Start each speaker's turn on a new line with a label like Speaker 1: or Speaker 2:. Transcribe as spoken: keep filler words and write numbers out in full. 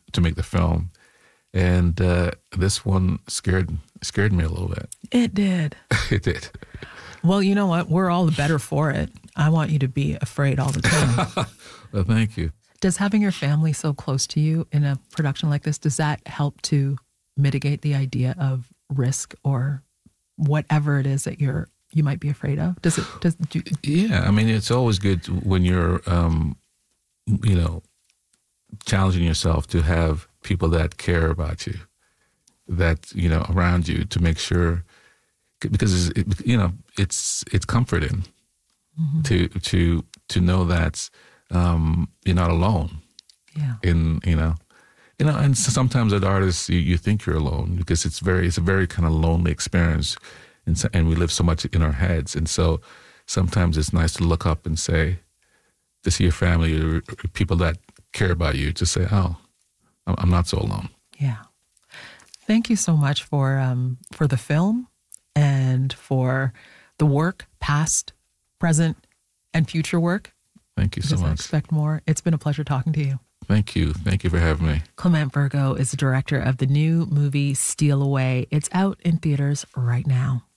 Speaker 1: to make the film, and uh, this one scared scared me a little bit.
Speaker 2: It did.
Speaker 1: It did.
Speaker 2: Well, you know what? We're all the better for it. I want you to be afraid all the time.
Speaker 1: Well, thank you.
Speaker 2: Does having your family so close to you in a production like this, does that help to mitigate the idea of risk or whatever it is that you're you might be afraid of? Does it? Does do you,
Speaker 1: Yeah, I mean, it's always good when you're, um, you know, challenging yourself to have people that care about you, that you know around you, to make sure, because it, you know it's it's comforting mm-hmm. to to to know that um, you're not alone.
Speaker 2: Yeah.
Speaker 1: In you know, you know, and sometimes as artists, you, you think you're alone because it's very it's a very kind of lonely experience. And, so, and we live so much in our heads. And so sometimes it's nice to look up and say, to see your family or, or people that care about you, to say, oh, I'm not so alone.
Speaker 2: Yeah. Thank you so much for um, for the film and for the work, past, present, and future work.
Speaker 1: Thank you so much.
Speaker 2: I expect more. It's been a pleasure talking to you.
Speaker 1: Thank you. Thank you for having me.
Speaker 2: Clement Virgo is the director of the new movie Steal Away. It's out in theaters right now.